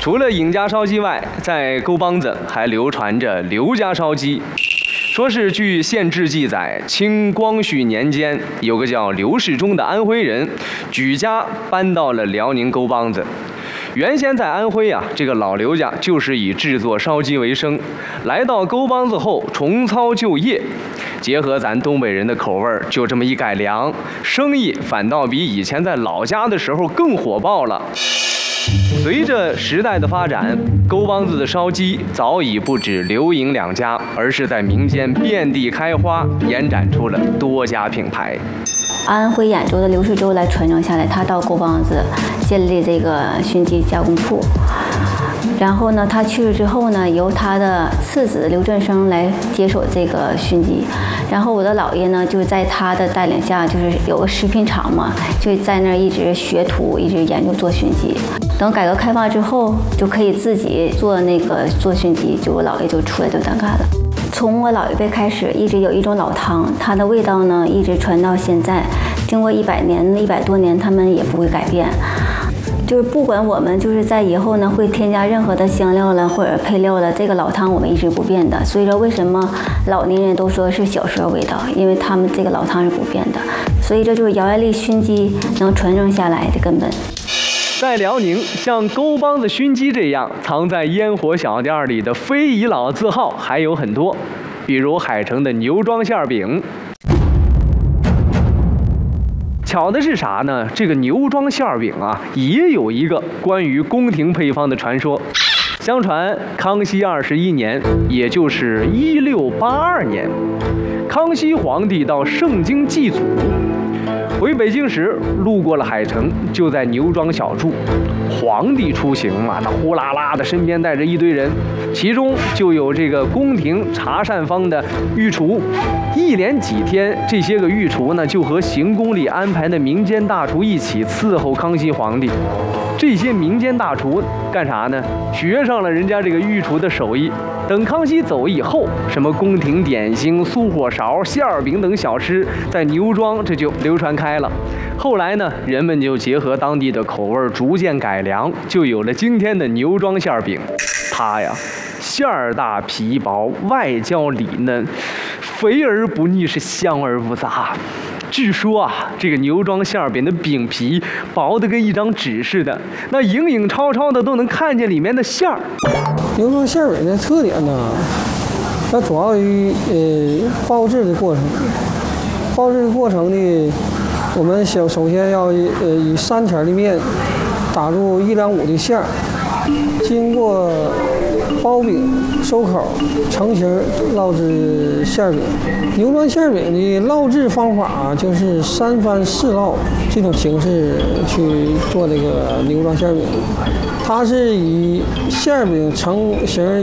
除了尹家烧鸡外，在沟帮子还流传着刘家烧鸡。说是据县志记载，清光绪年间，有个叫刘世忠的安徽人，举家搬到了辽宁沟帮子。原先在安徽啊，这个老刘家就是以制作烧鸡为生。来到沟帮子后，重操旧业，结合咱东北人的口味，就这么一改良，生意反倒比以前在老家的时候更火爆了。随着时代的发展，沟帮子的烧鸡早已不止刘尹两家，而是在民间遍地开花，延展出了多家品牌。 安徽兖州的刘世洲来传承下来，他到沟帮子建立这个熏鸡加工铺。然后呢，他去世之后呢，由他的次子刘振生来接手这个熏鸡。然后我的姥爷呢，就在他的带领下，就是有个食品厂嘛，就在那儿一直学徒，一直研究做熏鸡。等改革开放之后，就可以自己做熏鸡，就我姥爷就出来就单干了。从我姥爷辈开始，一直有一种老汤，它的味道呢一直传到现在，经过100多年，他们也不会改变。就是不管我们就是在以后呢会添加任何的香料了或者配料了，这个老汤我们一直不变的。所以说为什么老年人都说是小时候味道，因为他们这个老汤是不变的。所以这就是姚爱丽熏鸡能传承下来的根本。 在辽宁，像沟帮子熏鸡这样藏在烟火小店里的非遗老字号还有很多，比如海城的牛庄馅饼。巧的是啥呢？这个牛庄馅饼啊，也有一个关于宫廷配方的传说。相传康熙21年，也就是1682年，康熙皇帝到盛京祭祖，回北京时路过了海城，就在牛庄小住。皇帝出行嘛，他呼啦啦的，身边带着一堆人，其中就有这个宫廷茶膳坊的御厨。一连几天，这些个御厨呢，就和行宫里安排的民间大厨一起伺候康熙皇帝。这些民间大厨干啥呢？学上了人家这个御厨的手艺。等康熙走以后，什么宫廷点心、酥火勺、馅饼等小吃，在牛庄这就流传开了。后来呢，人们就结合当地的口味，逐渐改良，就有了今天的牛庄馅饼。它呀，馅儿大皮薄，外焦里嫩，肥而不腻，是香而不杂。据说啊，这个牛庄馅饼的饼皮薄得跟一张纸似的，那影影绰绰的都能看见里面的馅儿。 牛庄馅饼的特点呢，它主要于包制的过程。包制的过程呢，我们首先要以3钱的面打入1两5的馅儿，经过包饼收口成型烙制馅饼。牛庄馅饼的烙制方法就是3番4烙这种形式去做这个牛庄馅饼。它是以馅饼成型